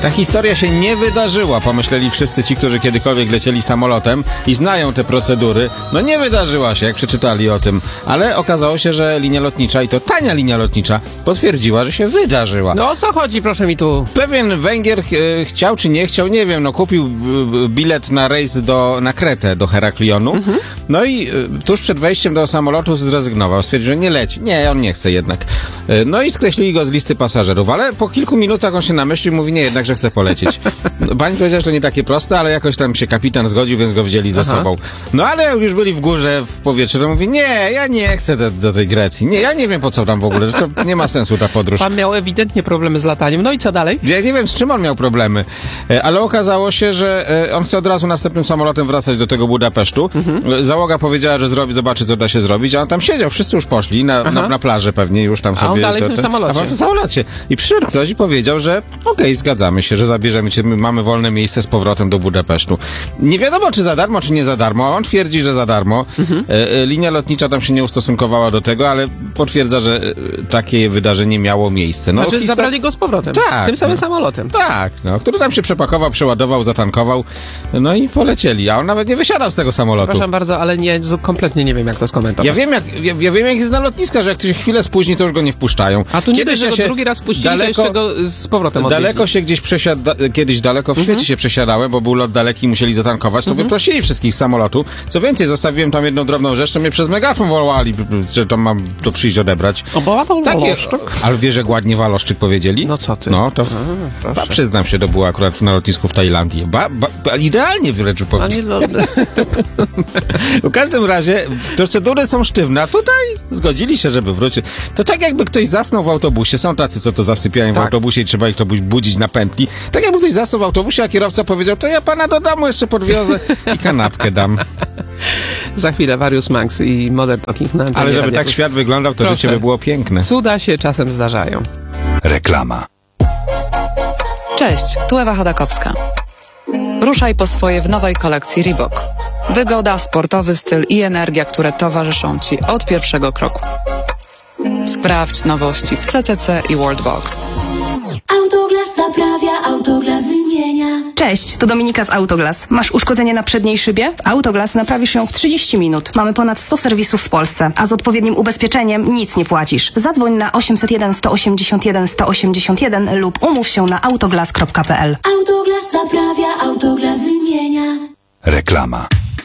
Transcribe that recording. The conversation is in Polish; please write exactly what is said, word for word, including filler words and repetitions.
Ta historia się nie wydarzyła, pomyśleli wszyscy ci, którzy kiedykolwiek lecieli samolotem i znają te procedury. No nie wydarzyła się, jak przeczytali o tym, ale okazało się, że linia lotnicza, i to tania linia lotnicza, potwierdziła, że się wydarzyła. No o co chodzi, proszę mi tu? Pewien Węgier e, chciał czy nie chciał, nie wiem, no kupił e, bilet na rejs do, na Kretę, do Heraklionu, mhm. no i e, tuż przed wejściem do samolotu zrezygnował, stwierdził, że nie leci. Nie, on nie chce jednak. E, no i skreślili go z listy pasażerów, ale po kilku minutach on się namyślił i mówi, nie, jednak, że chce polecieć. No, pani powiedziała, że to nie takie proste, ale jakoś tam się kapitan zgodził, więc go wzięli ze Aha. sobą. No ale jak już byli w górze, w powietrzu, to mówi, nie, ja nie chcę do, do tej Grecji. Nie, ja nie wiem, po co tam w ogóle, że to nie ma sensu ta podróż. Pan miał ewidentnie problemy z lataniem. No i co dalej? Ja nie wiem, z czym on miał problemy, ale okazało się, że on chce od razu następnym samolotem wracać do tego Budapesztu. Mhm. Załoga powiedziała, że zrobi, zobaczy, co da się zrobić, a on tam siedział, wszyscy już poszli na, na, na plaży pewnie, już tam sobie... A on dalej to, w tym to, samolocie. A w tym samolocie. I przyszedł ktoś i powiedział, że okej, okay, zgadzamy się, że zabierzemy cię, my mamy wolne miejsce z powrotem do Budapesztu. Nie wiadomo, czy za darmo, czy nie za darmo. On twierdzi, że za darmo. Mhm. E, linia lotnicza tam się nie ustosunkowała do tego, ale potwierdza, że takie wydarzenie miało miejsce. No, znaczy histor- zabrali go z powrotem. Tak. Tym samym no. samolotem. Tak, no, który tam się przepakował, przeładował, zatankował, no i polecieli. A on nawet nie wysiadał z tego samolotu. Proszę bardzo, ale nie, kompletnie nie wiem, jak to skomentować. Ja wiem, jak, ja, ja wiem, jak jest na lotniskach, że jak ktoś się chwilę spóźni, to już go nie wpuszczają. A tu nie Kiedyś dość, że ja go się drugi raz puścili, daleko, to jeszcze go z powrotem odwieźli. Daleko się gdzieś przesiada, kiedyś daleko w świecie mhm. się przesiadałem, bo był lot daleki i musieli zatankować, to mhm. wyprosili wszystkich z samolotu. Co więcej, zostawiłem tam jedną drobną rzecz, to mnie przez megafon wołali, że to mam to przyjść odebrać. Obywatel Waloszczyk? Ale wiesz, że ładnie Waloszczyk powiedzieli? No co ty? No, to A, ba, przyznam się, to było akurat na lotnisku w Tajlandii. Ba, ba, ba, idealnie wręcz powiedzieli. W każdym razie procedury są sztywne, a tutaj zgodzili się, żeby wrócić. To tak jakby ktoś zasnął w autobusie. Są tacy, co to zasypiają tak. w autobusie i trzeba ich to budzić na pętli. Tak jakby ktoś zasnął w autobusie, a kierowca powiedział, to ja pana do domu jeszcze podwiozę i kanapkę dam. Za chwilę Warius Manx i Modern Talking na Ale żeby radia. tak świat wyglądał, to Proszę. życie by było piękne. Cuda się czasem zdarzają. Reklama. Cześć, tu Ewa Chodakowska. Ruszaj po swoje w nowej kolekcji Reebok. Wygoda, sportowy styl i energia, które towarzyszą Ci od pierwszego kroku. Sprawdź nowości w C C C i Worldbox. Autoglas naprawia, Autoglas wymienia. Cześć, to Dominika z Autoglas. Masz uszkodzenie na przedniej szybie? W Autoglas naprawisz ją w trzydzieści minut. Mamy ponad sto serwisów w Polsce, a z odpowiednim ubezpieczeniem nic nie płacisz. Zadzwoń na osiemset jeden sto osiemdziesiąt jeden sto osiemdziesiąt jeden lub umów się na autoglas kropka p l. Autoglas naprawia, Autoglas wymienia. Reklama.